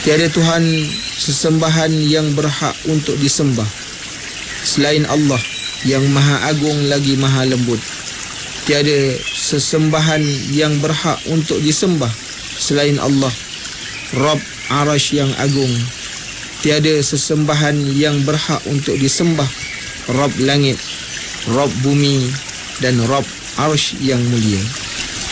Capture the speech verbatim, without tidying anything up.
Tiada Tuhan sesembahan yang berhak untuk disembah selain Allah yang Maha Agung lagi Maha Lembut. Tiada sesembahan yang berhak untuk disembah selain Allah, Rabb Arasy yang agung. Tiada sesembahan yang berhak untuk disembah, Rabb langit, Rabb bumi dan Rabb Arasy yang mulia.